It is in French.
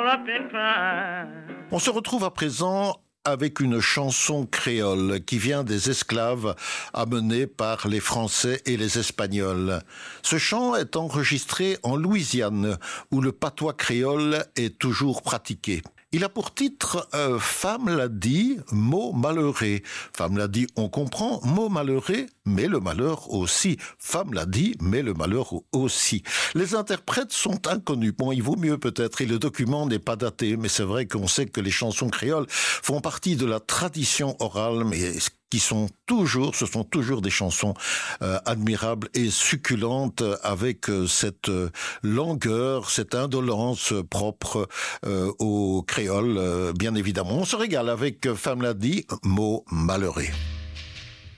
On se retrouve à présent avec une chanson créole qui vient des esclaves amenés par les Français et les Espagnols. Ce chant est enregistré en Louisiane, où le patois créole est toujours pratiqué. Il a pour titre « Femme l'a dit, mot malheureux ». Femme l'a dit, on comprend, mot malheureux, mais le malheur aussi. Femme l'a dit, mais le malheur aussi. Les interprètes sont inconnus. Bon, il vaut mieux peut-être, et le document n'est pas daté, mais c'est vrai qu'on sait que les chansons créoles font partie de la tradition orale, mais ce sont toujours des chansons admirables et succulentes avec cette langueur, cette indolence propre aux créoles, bien évidemment. On se régale avec Femme l'a dit, mot malheureux.